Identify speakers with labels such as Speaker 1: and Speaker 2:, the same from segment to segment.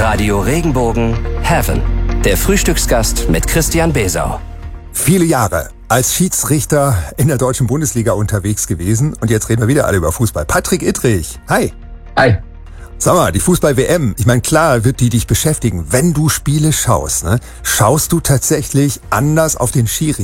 Speaker 1: Radio Regenbogen Heaven. Der Frühstücksgast mit Christian Besau.
Speaker 2: Viele Jahre als Schiedsrichter in der deutschen Bundesliga unterwegs gewesen. Und jetzt reden wir wieder alle über Fußball. Patrick Ittrich, hi.
Speaker 3: Hi.
Speaker 2: Sag mal, die Fußball-WM, ich meine, klar wird die dich beschäftigen. Wenn du Spiele schaust, ne, schaust du tatsächlich anders auf den Schiri?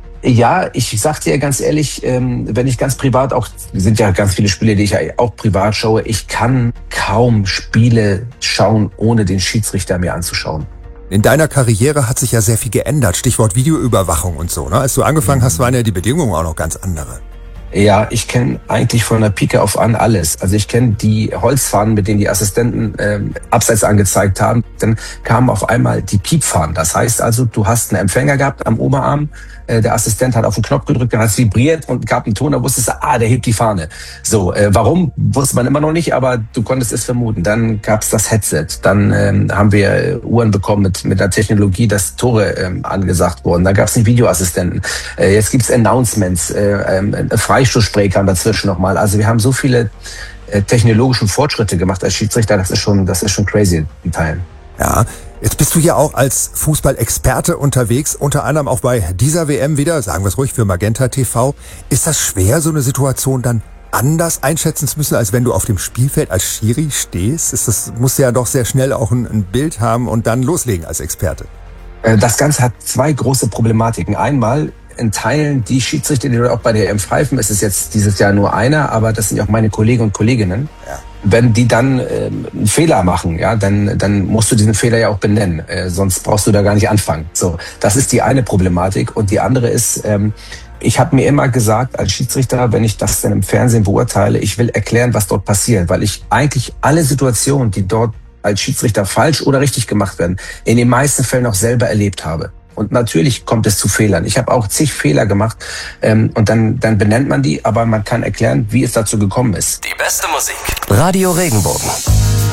Speaker 3: Ja, ich sag dir ganz ehrlich, wenn ich ganz privat auch, sind ja ganz viele Spiele, die ich auch privat schaue, ich kann kaum Spiele schauen, ohne den Schiedsrichter mir anzuschauen.
Speaker 2: In deiner Karriere hat sich ja sehr viel geändert. Stichwort Videoüberwachung und so, ne? Als du angefangen hast, waren ja die Bedingungen auch noch ganz andere.
Speaker 3: Ja, ich kenne eigentlich von der Pike auf an alles. Also ich kenne die Holzfahnen, mit denen die Assistenten Abseits angezeigt haben. Dann kamen auf einmal die Piepfahnen. Das heißt also, du hast einen Empfänger gehabt am Oberarm. Der Assistent hat auf den Knopf gedrückt, dann hat es vibriert und gab einen Ton, da wusstest du, der hebt die Fahne. So, warum, wusste man immer noch nicht, aber du konntest es vermuten. Dann gab's das Headset, dann haben wir Uhren bekommen mit der Technologie, dass Tore angesagt wurden. Dann gab's einen Videoassistenten. Jetzt gibt's Announcements, Freistoßspray kam dazwischen nochmal. Also wir haben so viele technologische Fortschritte gemacht als Schiedsrichter, das ist schon crazy in Teilen.
Speaker 2: Ja, jetzt bist du ja auch als Fußballexperte unterwegs, unter anderem auch bei dieser WM wieder, sagen wir es ruhig, für Magenta TV. Ist das schwer, so eine Situation dann anders einschätzen zu müssen, als wenn du auf dem Spielfeld als Schiri stehst? Musst du ja doch sehr schnell auch ein Bild haben und dann loslegen als Experte. Das
Speaker 3: Ganze hat zwei große Problematiken. Einmal in Teilen die Schiedsrichter, die auch bei der EM pfeifen, es ist jetzt dieses Jahr nur einer, aber das sind ja auch meine Kollegen und Kolleginnen. Ja. Wenn die dann einen Fehler machen, ja, dann musst du diesen Fehler ja auch benennen, sonst brauchst du da gar nicht anfangen. So, das ist die eine Problematik. Und die andere ist, ich habe mir immer gesagt als Schiedsrichter, wenn ich das dann im Fernsehen beurteile, ich will erklären, was dort passiert, weil ich eigentlich alle Situationen, die dort als Schiedsrichter falsch oder richtig gemacht werden, in den meisten Fällen auch selber erlebt habe. Und natürlich kommt es zu Fehlern. Ich habe auch zig Fehler gemacht und dann benennt man die, aber man kann erklären, wie es dazu gekommen ist.
Speaker 1: Die beste Musik. Radio Regenbogen.